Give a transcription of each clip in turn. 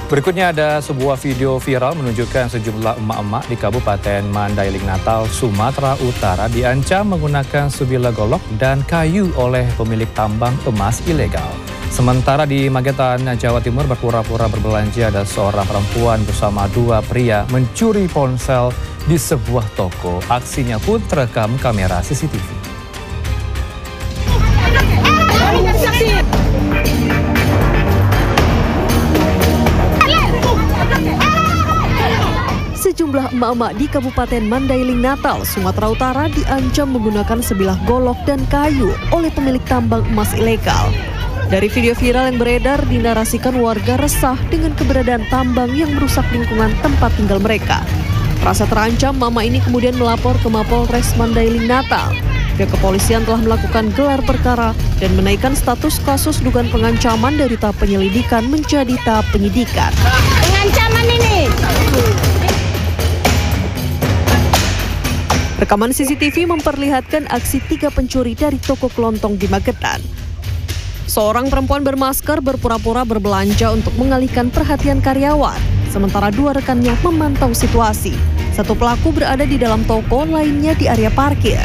Berikutnya ada sebuah video viral menunjukkan sejumlah emak-emak di Kabupaten Mandailing Natal, Sumatera Utara diancam menggunakan sebilah golok dan kayu oleh pemilik tambang emas ilegal. Sementara di Magetan, Jawa Timur berpura-pura berbelanja, ada seorang perempuan bersama dua pria mencuri ponsel di sebuah toko. Aksinya pun terekam kamera CCTV. Sejumlah emak-emak di Kabupaten Mandailing Natal, Sumatera Utara diancam menggunakan sebilah golok dan kayu oleh pemilik tambang emas ilegal. Dari video viral yang beredar, dinarasikan warga resah dengan keberadaan tambang yang merusak lingkungan tempat tinggal mereka. Merasa terancam, mama ini kemudian melapor ke Mapolres Mandailing Natal. Pihak kepolisian telah melakukan gelar perkara dan menaikkan status kasus dugaan pengancaman dari tahap penyelidikan menjadi tahap penyidikan. Pengancaman ini! Rekaman CCTV memperlihatkan aksi 3 pencuri dari toko kelontong di Magetan. Seorang perempuan bermasker berpura-pura berbelanja untuk mengalihkan perhatian karyawan, sementara 2 rekannya memantau situasi. Satu pelaku berada di dalam toko, lainnya di area parkir.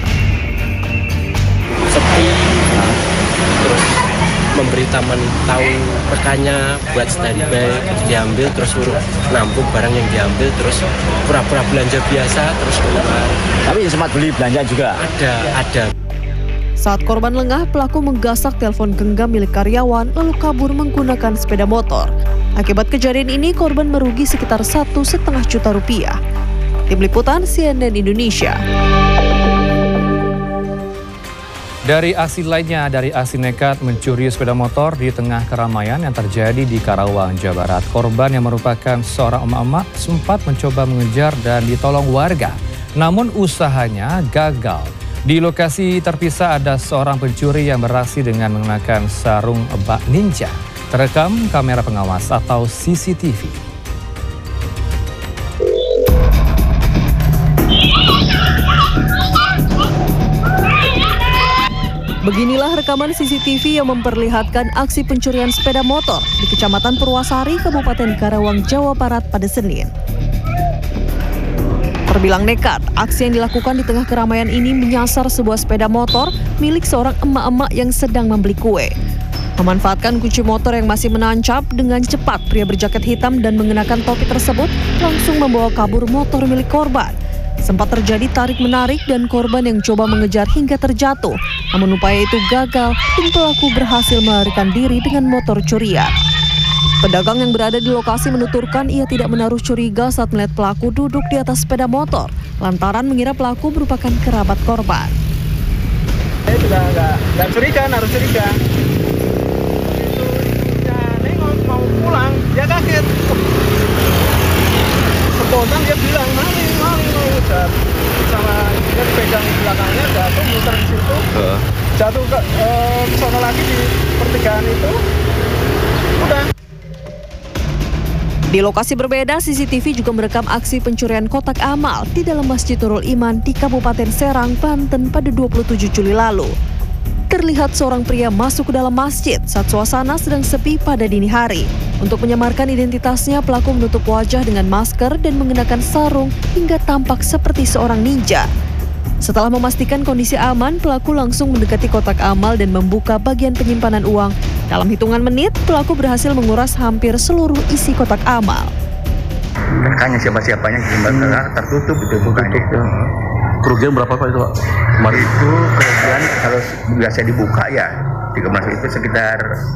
Sepi, terus memberitahu rekannya buat standby, terus diambil, terus suruh nampung barang yang diambil, terus pura-pura belanja biasa, terus keluar. Tapi sempat beli belanja juga? Ada. Saat korban lengah, pelaku menggasak telepon genggam milik karyawan lalu kabur menggunakan sepeda motor. Akibat kejadian ini, korban merugi sekitar 1,5 juta rupiah. Tim Liputan CNN Indonesia. Dari aksi lainnya, dari aksi nekat mencuri sepeda motor di tengah keramaian yang terjadi di Karawang, Jawa Barat. Korban yang merupakan seorang emak-emak sempat mencoba mengejar dan ditolong warga. Namun usahanya gagal. Di lokasi terpisah ada seorang pencuri yang beraksi dengan mengenakan sarung bak ninja. Terekam kamera pengawas atau CCTV. Beginilah rekaman CCTV yang memperlihatkan aksi pencurian sepeda motor di Kecamatan Purwasari, Kabupaten Karawang, Jawa Barat pada Senin. Terbilang nekat, aksi yang dilakukan di tengah keramaian ini menyasar sebuah sepeda motor milik seorang emak-emak yang sedang membeli kue. Memanfaatkan kunci motor yang masih menancap, dengan cepat pria berjaket hitam dan mengenakan topi tersebut langsung membawa kabur motor milik korban. Sempat terjadi tarik-menarik dan korban yang coba mengejar hingga terjatuh. Namun upaya itu gagal dan pelaku berhasil melarikan diri dengan motor curian. Pedagang yang berada di lokasi menuturkan ia tidak menaruh curiga saat melihat pelaku duduk di atas sepeda motor, lantaran mengira pelaku merupakan kerabat korban. Saya juga nggak curiga, naruh curiga. Itu ibunya nengok mau pulang, dia kaget. Spontan dia bilang, maling, udah sama dia dipegang di belakangnya, jatuh muter di situ, jatuh ke sono lagi di pertigaan itu, udah. Di lokasi berbeda, CCTV juga merekam aksi pencurian kotak amal di dalam Masjid Nurul Iman di Kabupaten Serang, Banten pada 27 Juli lalu. Terlihat seorang pria masuk ke dalam masjid saat suasana sedang sepi pada dini hari. Untuk menyamarkan identitasnya, pelaku menutup wajah dengan masker dan mengenakan sarung hingga tampak seperti seorang ninja. Setelah memastikan kondisi aman, pelaku langsung mendekati kotak amal dan membuka bagian penyimpanan uang. Dalam hitungan menit, pelaku berhasil menguras hampir seluruh isi kotak amal. Rekannya siapa-siapanya tertutup itu bukanya. Kerugian berapa Pak itu Pak? Kemarin itu kerugian kalau biasa dibuka ya, itu sekitar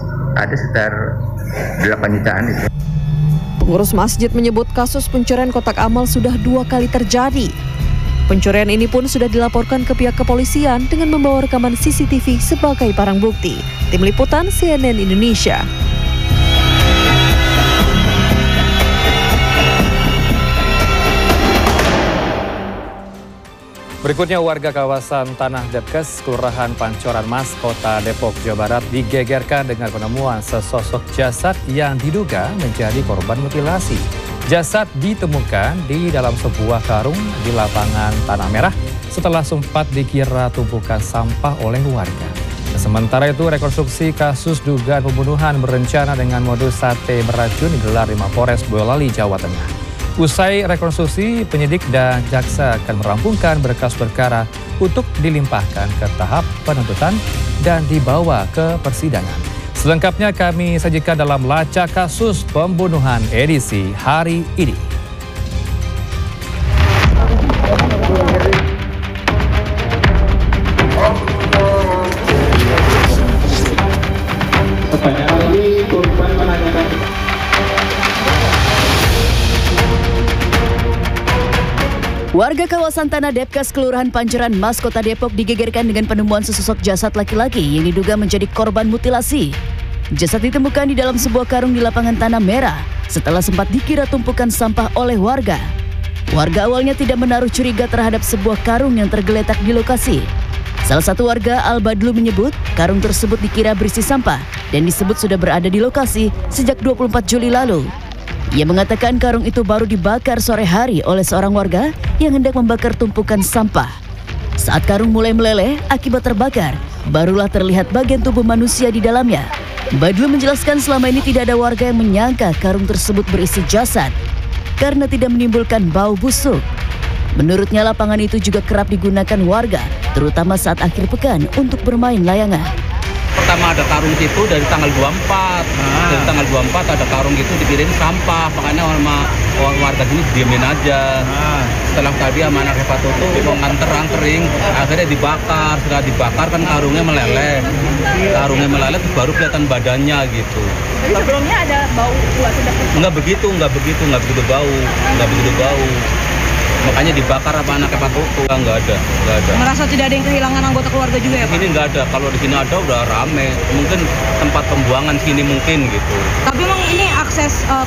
8 jutaan itu. Pengurus masjid menyebut kasus pencurian kotak amal sudah 2 kali terjadi. Pencurian ini pun sudah dilaporkan ke pihak kepolisian dengan membawa rekaman CCTV sebagai barang bukti. Tim Liputan CNN Indonesia. Berikutnya, warga kawasan Tanah Depkes, Kelurahan Pancoran Mas, Kota Depok, Jawa Barat digegerkan dengan penemuan sesosok jasad yang diduga menjadi korban mutilasi. Jasad ditemukan di dalam sebuah karung di lapangan Tanah Merah setelah sempat dikira tumpukan sampah oleh warga. Sementara itu, rekonstruksi kasus dugaan pembunuhan berencana dengan modus sate beracun digelar di Mapolres Boyolali, Jawa Tengah. Usai rekonstruksi, penyidik dan jaksa akan merampungkan berkas perkara untuk dilimpahkan ke tahap penuntutan dan dibawa ke persidangan. Selengkapnya kami sajikan dalam Lacak Kasus Pembunuhan edisi hari ini. Warga kawasan Tanah Depkas, Kelurahan Pancoran Mas, Kota Depok digegerkan dengan penemuan sesosok jasad laki-laki yang diduga menjadi korban mutilasi. Jasad ditemukan di dalam sebuah karung di lapangan tanah merah setelah sempat dikira tumpukan sampah oleh warga. Warga awalnya tidak menaruh curiga terhadap sebuah karung yang tergeletak di lokasi. Salah satu warga, Al-Badlu, menyebut karung tersebut dikira berisi sampah dan disebut sudah berada di lokasi sejak 24 Juli lalu. Ia mengatakan karung itu baru dibakar sore hari oleh seorang warga yang hendak membakar tumpukan sampah. Saat karung mulai meleleh akibat terbakar, barulah terlihat bagian tubuh manusia di dalamnya. Badlu menjelaskan selama ini tidak ada warga yang menyangka karung tersebut berisi jasad karena tidak menimbulkan bau busuk. Menurutnya lapangan itu juga kerap digunakan warga, terutama saat akhir pekan untuk bermain layangan. Pertama ada karung itu dari tanggal 24. Dari tanggal 24 ada karung itu dikirim sampah, makanya sama warga sini diemin aja. Setelah tadi sama anak Hepatoto mau nganter kering, akhirnya dibakar. Setelah dibakar kan karungnya meleleh. Karungnya meleleh baru kelihatan badannya gitu. Sebelumnya ada bau buat sedap? Enggak begitu bau. Makanya dibakar apa anak Hepatoto? Enggak ada. Merasa tidak ada yang kehilangan anggota keluarga juga ya, Pak? Ini enggak ada. Kalau di sini ada udah rame. Mungkin tempat pembuangan sini mungkin gitu. Tapi memang ini akses